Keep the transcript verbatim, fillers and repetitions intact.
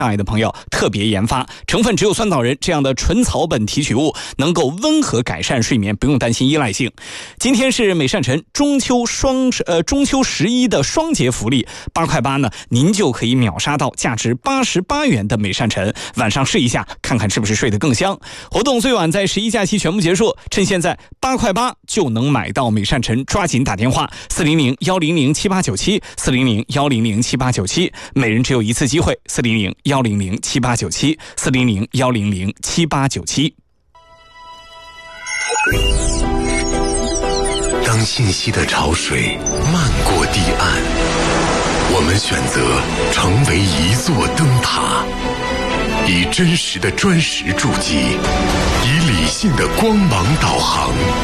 爱的朋友特别研发，成分只有酸枣仁这样的纯草本提取物，能够温和改善睡眠，不用担心依赖性。今天是美善晨中秋双呃中秋十一的双节福利，八块八呢，您就可以秒杀到价值八十八元的美善晨，晚上试一下，看看是不是睡得更香。活动最晚在十一假期全部结束，趁现在八块八就能买到美善晨，抓紧打电话四零零幺零零七八九七四零零幺零零七八九七，每人只有一次机会，四零零幺零零七八九七四零零幺零零七八九七。 当信息的潮水漫过堤岸，我们选择成为一座灯塔，以真实的砖石筑基，以理性的光芒导航。